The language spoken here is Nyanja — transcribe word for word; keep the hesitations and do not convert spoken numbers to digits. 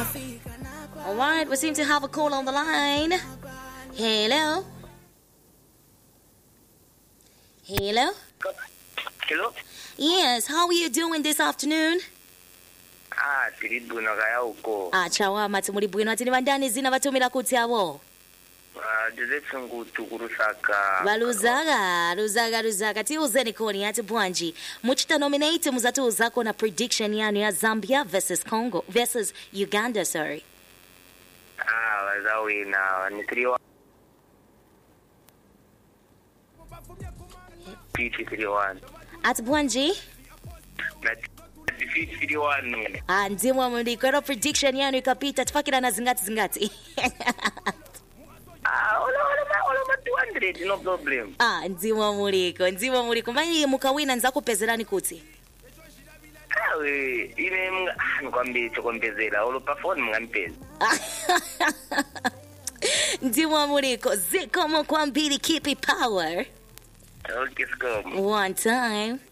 All right, we seem to have a call on the line. Hello. Hello. Hello? Yes, how are you doing this afternoon? Ah, tiri bwino kaya uko. Ah, chawama timuli bwino ati ni bandani zina batumira kuti abo. Ah, Joseph Ngutu kurusaka. Baluzaga, luzaga, luzaga. Tiuzeni koni ati bwanji. Muchita nominate muzatuuza na prediction yanu ya Zambia versus Congo versus Uganda, sorry. Ah, wazawina ni three one. P T three one. Ati bwanji? Na defeat three one. Ah, ndimwa mundiko no prediction yanu ikapita tufakira na zingati zingati. Ah, ola ola ola ma two hundred, no problem. Ah, ndimwa muliko, ndimwa muliko. Mani mukawina nzakupezerani kuti? Ah, we, ine mga, ah, nikwambie chokompezela, olo pa phone mngampeza. Ndimwa muliko, ziko mkwambili keep it power. Okay, scum. One time.